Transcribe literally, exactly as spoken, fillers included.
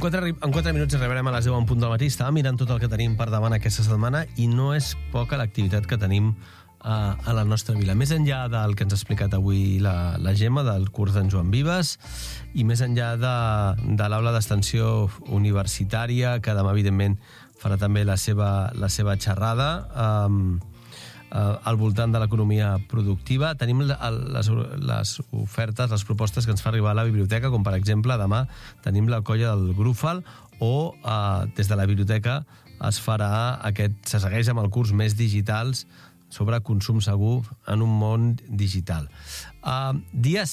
quatre, en quatre minuts arribarem a les deu en punt del matí. Estava mirant tot el que tenim per davant aquesta setmana i no és poca l'activitat que tenim a, a la nostra vila. Més enllà del que ens ha explicat avui la, la Gemma, del curs d'en Joan Vives, i més enllà de, de l'aula d'extensió universitària, que demà, evidentment, farà també la seva, la seva xerrada, um, uh, al voltant de l'economia productiva. Tenim les, les ofertes, les propostes que ens fa arribar a la biblioteca, com per exemple demà tenim la colla del Grúfal, o uh, des de la biblioteca es farà aquest, se segueix amb el curs Més Digitals sobre consum segur en un món digital. Uh, dia